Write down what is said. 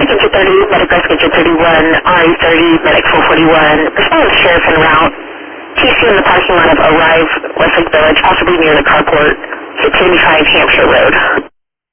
Medic 30, Medic Rescue 31, RE30, Medic 441, respond to Sheriff en route. TC in the parking lot of Arrive, Westlake Village, possibly near the carport, 685 Hampshire Road.